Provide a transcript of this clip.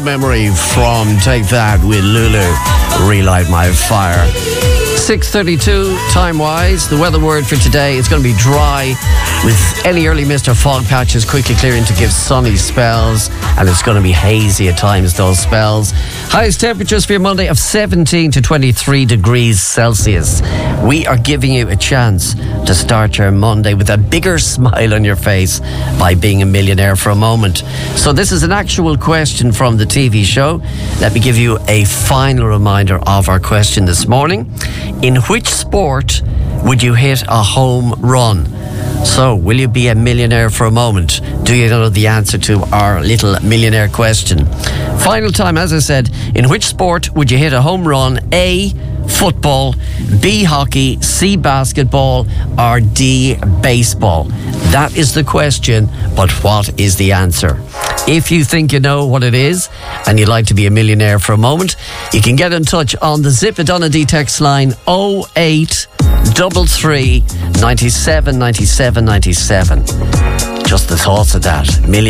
great memory from Take That with Lulu, Relight My Fire. 6:32 time-wise. The weather word for today is going to be dry, with any early mist or fog patches quickly clearing to give sunny spells, and it's going to be hazy at times, those spells. Highest temperatures for your Monday of 17 to 23 degrees Celsius. We are giving you a chance to start your Monday with a bigger smile on your face by being a millionaire for a moment. So this is an actual question from the TV show. Let me give you a final reminder of our question this morning. In which sport would you hit a home run? So, will you be a millionaire for a moment? Do you know the answer to our little millionaire question? Final time, as I said, in which sport would you hit a home run? A, football, B, hockey, C, basketball, or D, baseball? That is the question, but what is the answer? If you think you know what it is and you'd like to be a millionaire for a moment, you can get in touch on the Zip It Donnelly text line 0833 97 97 97. Just the thoughts of that.